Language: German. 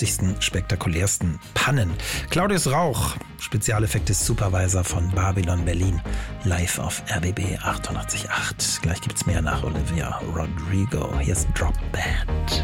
lustigsten, spektakulärsten Pannen. Claudius Rauch, Spezialeffekte-Supervisor von Babylon Berlin, live auf RBB 88.8. Gleich gibt's mehr nach Olivia Rodrigo. Hier ist Drop Bad.